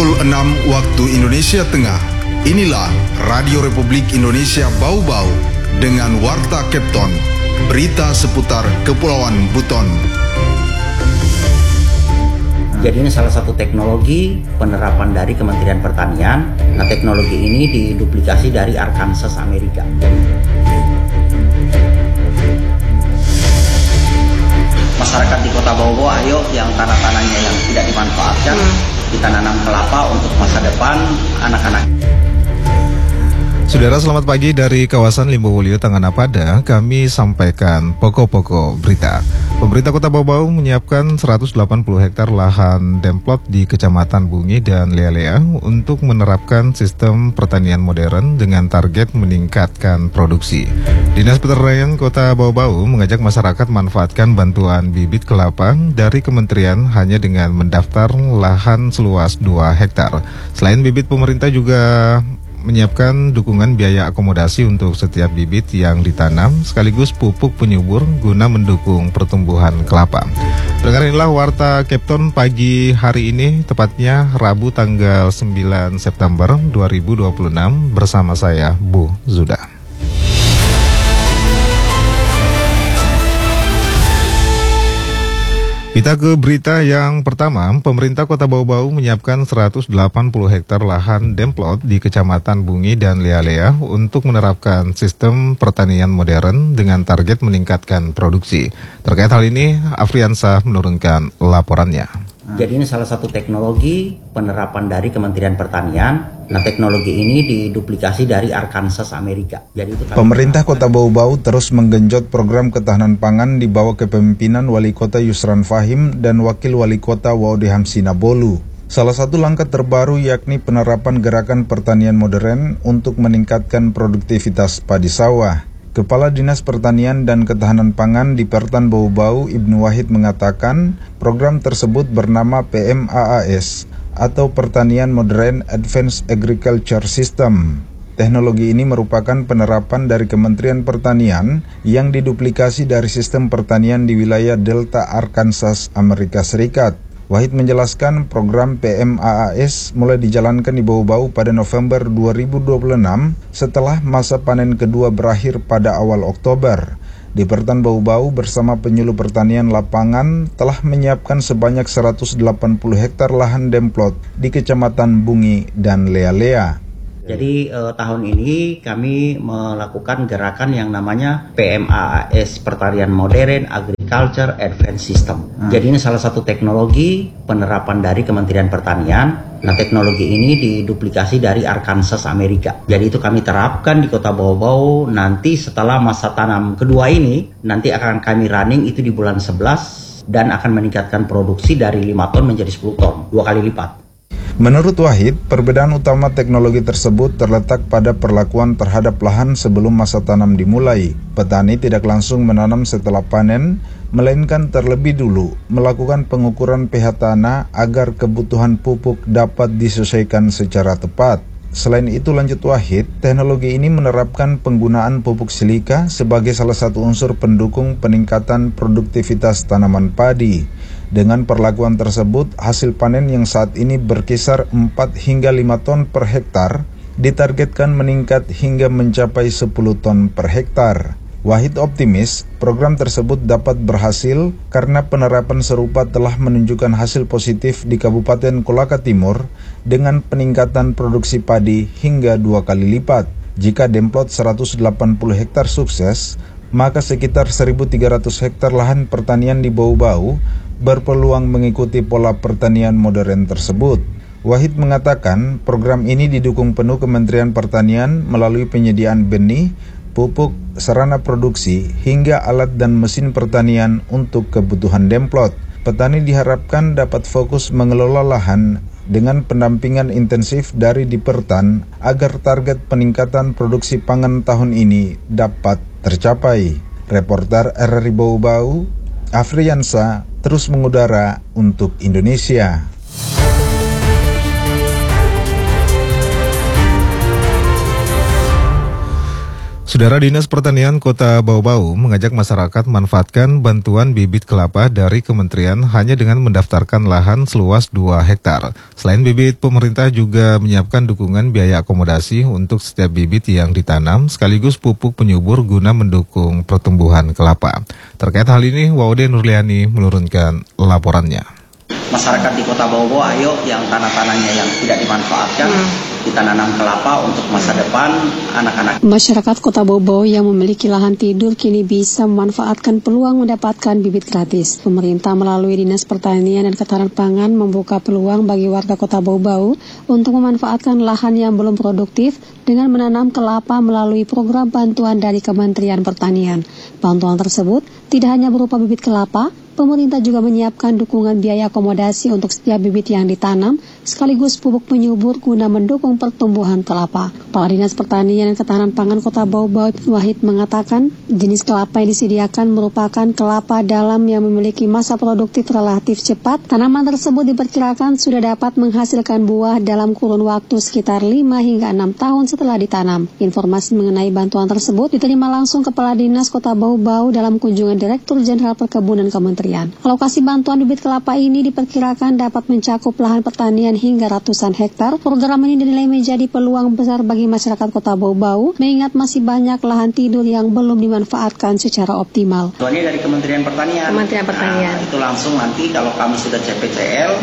Pukul 6 waktu Indonesia Tengah. Inilah Radio Republik Indonesia Bau-Bau dengan Warta Kepton, berita seputar Kepulauan Buton. Jadi ini salah satu teknologi penerapan dari Kementerian Pertanian. Nah, teknologi ini diduplikasi dari Arkansas, Amerika. Masyarakat di Kota Bau-Bau, ayo yang tanah-tanahnya yang tidak dimanfaatkan, kita nanam kelapa untuk masa depan anak-anak. Saudara, selamat pagi dari kawasan Limbowulio, Tenggana Pada. Kami sampaikan pokok-pokok berita. Pemerintah Kota Bau-Bau menyiapkan 180 hektar lahan demplot di Kecamatan Bungi dan Lea-Lea untuk menerapkan sistem pertanian modern dengan target meningkatkan produksi. Dinas Pertanian Kota Bau-Bau mengajak masyarakat manfaatkan bantuan bibit kelapa dari kementerian hanya dengan mendaftar lahan seluas 2 hektar. Selain bibit, pemerintah juga menyiapkan dukungan biaya akomodasi untuk setiap bibit yang ditanam sekaligus pupuk penyubur guna mendukung pertumbuhan kelapa. Dengar inilah Warta Kepton pagi hari ini, tepatnya Rabu tanggal 9 September 2026 bersama saya Bu Zuda. Kita ke berita yang pertama. Pemerintah Kota Bau-Bau menyiapkan 180 hektar lahan demplot di Kecamatan Bungi dan Lea-Lea untuk menerapkan sistem pertanian modern dengan target meningkatkan produksi. Terkait hal ini, Afriansah menurunkan laporannya. Jadi ini salah satu teknologi penerapan dari Kementerian Pertanian. Nah, teknologi ini diduplikasi dari Arkansas, Amerika. Jadi itu Pemerintah Kota Bau-Bau terus menggenjot program ketahanan pangan di bawah kepemimpinan Wali Kota Yusran Fahim dan Wakil Wali Kota Waude Hamsina Bolu. Salah satu langkah terbaru yakni penerapan gerakan pertanian modern untuk meningkatkan produktivitas padi sawah. Kepala Dinas Pertanian dan Ketahanan Pangan di Pertan Bau-Bau, Ibnu Wahid, mengatakan program tersebut bernama PMAAS atau Pertanian Modern Advanced Agriculture System. Teknologi ini merupakan penerapan dari Kementerian Pertanian yang diduplikasi dari sistem pertanian di wilayah Delta Arkansas, Amerika Serikat. Wahid menjelaskan program PMAAS mulai dijalankan di Bau-Bau pada November 2026 setelah masa panen kedua berakhir pada awal Oktober. Di Pertan Bau-Bau bersama penyuluh pertanian lapangan telah menyiapkan sebanyak 180 hektar lahan demplot di Kecamatan Bungi dan Lea-Lea. Jadi tahun ini kami melakukan gerakan yang namanya PMAAS, Pertanian Modern Agriculture Advanced System. Jadi ini salah satu teknologi penerapan dari Kementerian Pertanian. Nah, teknologi ini diduplikasi dari Arkansas, Amerika. Jadi itu kami terapkan di Kota Bau-Bau. Nanti setelah masa tanam kedua ini, nanti akan kami running itu di bulan 11 dan akan meningkatkan produksi dari 5 ton menjadi 10 ton, 2 kali lipat. Menurut Wahid, perbedaan utama teknologi tersebut terletak pada perlakuan terhadap lahan sebelum masa tanam dimulai. Petani tidak langsung menanam setelah panen, melainkan terlebih dulu melakukan pengukuran pH tanah agar kebutuhan pupuk dapat disesuaikan secara tepat. Selain itu, lanjut Wahid, teknologi ini menerapkan penggunaan pupuk silika sebagai salah satu unsur pendukung peningkatan produktivitas tanaman padi. Dengan perlakuan tersebut, hasil panen yang saat ini berkisar 4 hingga 5 ton per hektar, ditargetkan meningkat hingga mencapai 10 ton per hektar. Wahid optimis program tersebut dapat berhasil karena penerapan serupa telah menunjukkan hasil positif di Kabupaten Kolaka Timur dengan peningkatan produksi padi hingga 2 kali lipat. Jika demplot 180 hektar sukses, maka sekitar 1.300 hektar lahan pertanian di Bau-Bau berpeluang mengikuti pola pertanian modern tersebut. Wahid mengatakan program ini didukung penuh Kementerian Pertanian melalui penyediaan benih, pupuk, sarana produksi, hingga alat dan mesin pertanian untuk kebutuhan demplot. Petani diharapkan dapat fokus mengelola lahan dengan pendampingan intensif dari Dipertan agar target peningkatan produksi pangan tahun ini dapat tercapai. Reporter RRI Bau-Bau, Afriansah, terus mengudara untuk Indonesia. Saudara, Dinas Pertanian Kota Bau-Bau mengajak masyarakat manfaatkan bantuan bibit kelapa dari Kementerian hanya dengan mendaftarkan lahan seluas 2 hektar. Selain bibit, pemerintah juga menyiapkan dukungan biaya akomodasi untuk setiap bibit yang ditanam sekaligus pupuk penyubur guna mendukung pertumbuhan kelapa. Terkait hal ini, Waude Nurliani menurunkan laporannya. Masyarakat di Kota Bau-Bau, ayo yang tanah-tanahnya yang tidak dimanfaatkan, kita nanam kelapa untuk masa depan anak-anak. Masyarakat Kota Bau-Bau yang memiliki lahan tidur kini bisa memanfaatkan peluang mendapatkan bibit gratis. Pemerintah melalui Dinas Pertanian dan Ketahanan Pangan membuka peluang bagi warga Kota Bau-Bau untuk memanfaatkan lahan yang belum produktif dengan menanam kelapa melalui program bantuan dari Kementerian Pertanian. Bantuan tersebut tidak hanya berupa bibit kelapa, pemerintah juga menyiapkan dukungan biaya akomodasi untuk setiap bibit yang ditanam, sekaligus pupuk penyubur guna mendukung pertumbuhan kelapa. Kepala Dinas Pertanian dan Ketahanan Pangan Kota Bau-Bau Wahid mengatakan, jenis kelapa yang disediakan merupakan kelapa dalam yang memiliki masa produktif relatif cepat. Tanaman tersebut diperkirakan sudah dapat menghasilkan buah dalam kurun waktu sekitar 5 hingga 6 tahun setelah ditanam. Informasi mengenai bantuan tersebut diterima langsung Kepala Dinas Kota Bau-Bau dalam kunjungan Direktur Jenderal Perkebunan Kementerian. Alokasi bantuan bibit kelapa ini diperkirakan dapat mencakup lahan pertanian hingga ratusan hektar. Program ini dinilai menjadi peluang besar bagi masyarakat Kota Bau-Bau, mengingat masih banyak lahan tidur yang belum dimanfaatkan secara optimal. Bantuannya dari Kementerian Pertanian. Nah, itu langsung nanti kalau kami sudah CPCL,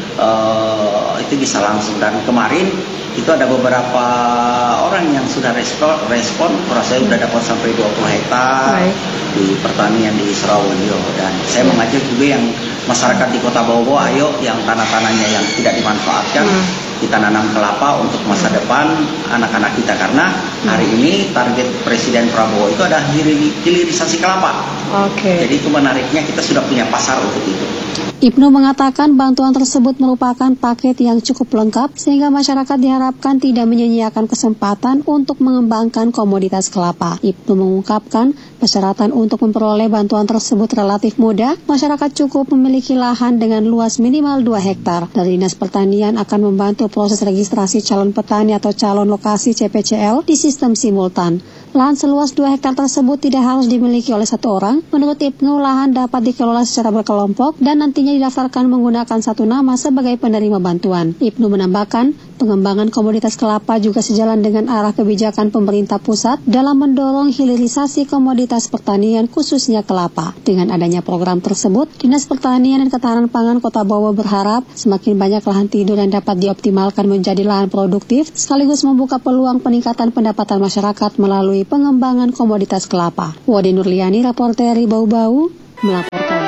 itu bisa langsung. Dan kemarin itu ada beberapa orang yang sudah respon, saya sudah dapat sampai 20 hektar di pertanian di Serawadio. Dan saya mengajak juga yang masyarakat di Kota Bau-Bau, ayo yang tanah-tanahnya yang tidak dimanfaatkan, kita nanam kelapa untuk masa depan anak-anak kita. Karena hari ini target Presiden Prabowo itu ada hilirisasi kelapa. Jadi itu menariknya, kita sudah punya pasar untuk itu. Ibnu mengatakan bantuan tersebut merupakan paket yang cukup lengkap sehingga masyarakat diharapkan tidak menyia-nyiakan kesempatan untuk mengembangkan komoditas kelapa. Ibnu mengungkapkan persyaratan untuk memperoleh bantuan tersebut relatif mudah. Masyarakat cukup memiliki lahan dengan luas minimal 2 hektar. Dari Dinas Pertanian akan membantu proses registrasi calon petani atau calon lokasi CPCL di sistem simultan. Lahan seluas 2 hektar tersebut tidak harus dimiliki oleh satu orang. Menurut Ibnu, lahan dapat dikelola secara berkelompok dan nantinya didaftarkan menggunakan satu nama sebagai penerima bantuan. Ibnu menambahkan, pengembangan komoditas kelapa juga sejalan dengan arah kebijakan pemerintah pusat dalam mendorong hilirisasi komoditas pertanian khususnya kelapa. Dengan adanya program tersebut, Dinas Pertanian dan Ketahanan Pangan Kota Bau berharap semakin banyak lahan tidur yang dapat dioptimalkan menjadi lahan produktif, sekaligus membuka peluang peningkatan pendapatan masyarakat melalui pengembangan komoditas kelapa. Waude Nurliani, reporter Bau-Bau, melaporkan.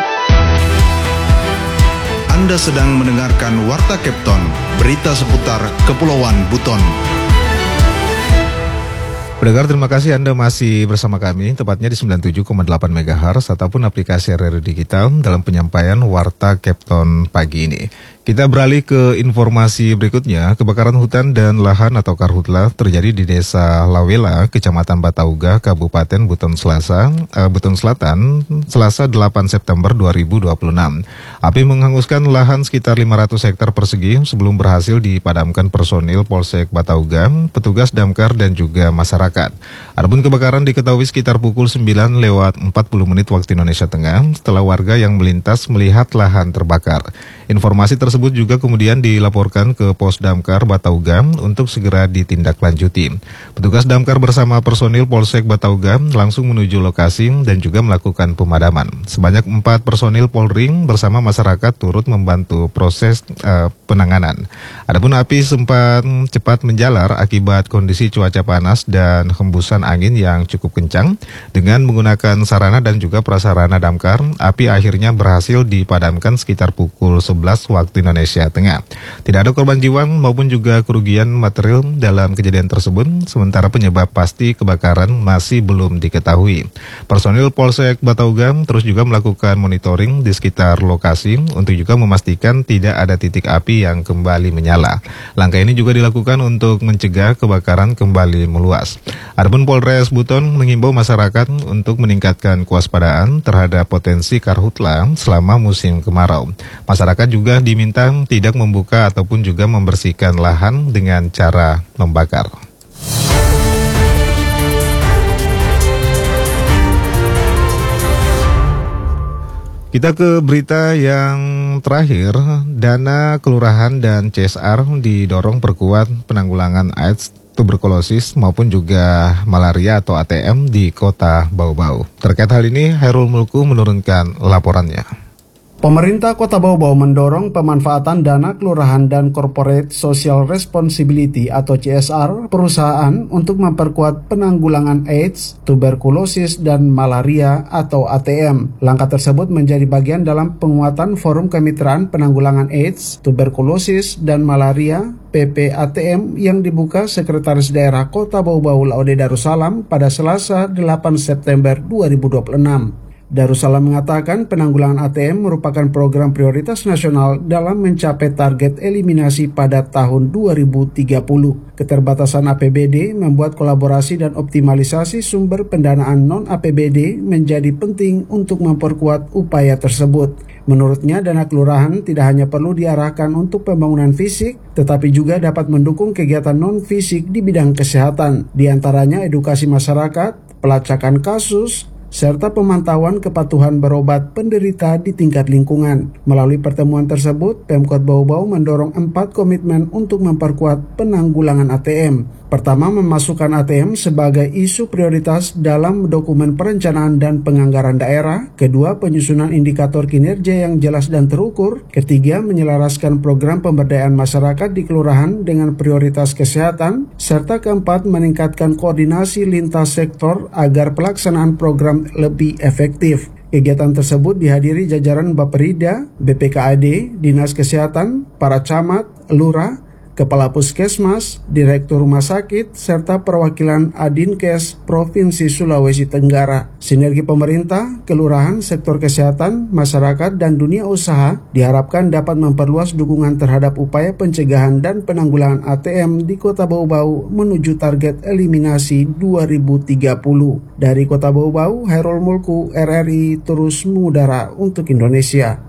Anda sedang mendengarkan Warta Kepton, berita seputar Kepulauan Buton. Pendengar, terima kasih Anda masih bersama kami, tepatnya di 97,8 MHz ataupun aplikasi radio digital dalam penyampaian Warta Kepton pagi ini. Kita beralih ke informasi berikutnya. Kebakaran hutan dan lahan atau karhutla terjadi di Desa Lawela, Kecamatan Batauga, Kabupaten Buton Selatan, Selasa 8 September 2026. Api menghanguskan lahan sekitar 500 hektar persegi sebelum berhasil dipadamkan personil Polsek Batauga, petugas damkar dan juga masyarakat. Adapun kebakaran diketahui sekitar pukul 9:40 waktu Indonesia Tengah setelah warga yang melintas melihat lahan terbakar. Informasi tersebut juga kemudian dilaporkan ke Pos Damkar Batauga untuk segera ditindaklanjuti. Petugas damkar bersama personil Polsek Batauga langsung menuju lokasi dan juga melakukan pemadaman. Sebanyak 4 personil Polri bersama masyarakat turut membantu proses penanganan. Adapun api sempat cepat menjalar akibat kondisi cuaca panas dan hembusan angin yang cukup kencang. Dengan menggunakan sarana dan juga prasarana damkar, api akhirnya berhasil dipadamkan sekitar pukul 11 waktu Indonesia Tengah. Tidak ada korban jiwa maupun juga kerugian material dalam kejadian tersebut, sementara penyebab pasti kebakaran masih belum diketahui. Personil Polsek Batauga terus juga melakukan monitoring di sekitar lokasi untuk juga memastikan tidak ada titik api yang kembali menyala. Langkah ini juga dilakukan untuk mencegah kebakaran kembali meluas. Adapun Polres Buton mengimbau masyarakat untuk meningkatkan kewaspadaan terhadap potensi karhutla selama musim kemarau. Masyarakat juga diminta tidak membuka ataupun juga membersihkan lahan dengan cara membakar. Kita ke berita yang terakhir, dana kelurahan dan CSR didorong perkuat penanggulangan AIDS, tuberkulosis maupun juga malaria atau ATM di Kota Bau-Bau. Terkait hal ini, Hairul Mulku menurunkan laporannya. Pemerintah Kota Bau-Bau mendorong pemanfaatan dana kelurahan dan Corporate Social Responsibility atau CSR perusahaan untuk memperkuat penanggulangan AIDS, tuberkulosis, dan malaria atau ATM. Langkah tersebut menjadi bagian dalam penguatan Forum Kemitraan Penanggulangan AIDS, Tuberkulosis, dan Malaria PPATM yang dibuka Sekretaris Daerah Kota Bau-Bau Laude Darussalam pada Selasa 8 September 2026. Darussalam mengatakan penanggulangan ATM merupakan program prioritas nasional dalam mencapai target eliminasi pada tahun 2030. Keterbatasan APBD membuat kolaborasi dan optimalisasi sumber pendanaan non-APBD menjadi penting untuk memperkuat upaya tersebut. Menurutnya, dana kelurahan tidak hanya perlu diarahkan untuk pembangunan fisik, tetapi juga dapat mendukung kegiatan non-fisik di bidang kesehatan, di antaranya edukasi masyarakat, pelacakan kasus, serta pemantauan kepatuhan berobat penderita di tingkat lingkungan. Melalui pertemuan tersebut, Pemkot Bau-Bau mendorong 4 komitmen untuk memperkuat penanggulangan ATM. Pertama, memasukkan ATM sebagai isu prioritas dalam dokumen perencanaan dan penganggaran daerah. Kedua, penyusunan indikator kinerja yang jelas dan terukur. Ketiga, menyelaraskan program pemberdayaan masyarakat di kelurahan dengan prioritas kesehatan. Serta keempat, meningkatkan koordinasi lintas sektor agar pelaksanaan program lebih efektif. Kegiatan tersebut dihadiri jajaran Bapperida, BPKAD, Dinas Kesehatan, para camat, lurah, Kepala Puskesmas, Direktur Rumah Sakit, serta perwakilan Adinkes Provinsi Sulawesi Tenggara. Sinergi pemerintah, kelurahan, sektor kesehatan, masyarakat, dan dunia usaha diharapkan dapat memperluas dukungan terhadap upaya pencegahan dan penanggulangan ATM di Kota Bau-Bau menuju target eliminasi 2030. Dari Kota Bau-Bau, Hairul Mulku, RRI, terus mengudara untuk Indonesia.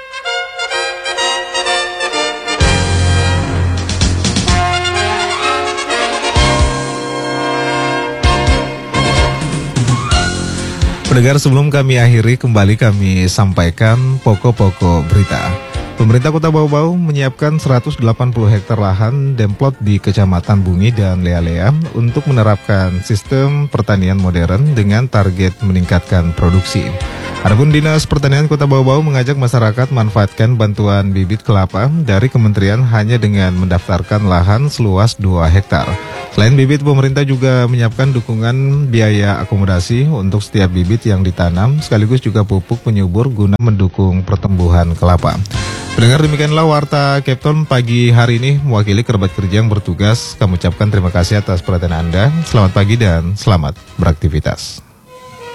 Pendengar, sebelum kami akhiri, kembali kami sampaikan pokok-pokok berita. Pemerintah Kota Bau-Bau menyiapkan 180 hektar lahan demplot di Kecamatan Bungi dan Lea-Lea untuk menerapkan sistem pertanian modern dengan target meningkatkan produksi. Adapun Dinas Pertanian Kota Bau-Bau mengajak masyarakat manfaatkan bantuan bibit kelapa dari kementerian hanya dengan mendaftarkan lahan seluas 2 hektar. Selain bibit, pemerintah juga menyiapkan dukungan biaya akomodasi untuk setiap bibit yang ditanam, sekaligus juga pupuk penyubur guna mendukung pertumbuhan kelapa. Pendengar, demikianlah Warta Kepton pagi hari ini. Mewakili kerabat kerja yang bertugas, kami ucapkan terima kasih atas perhatian Anda. Selamat pagi dan selamat beraktivitas.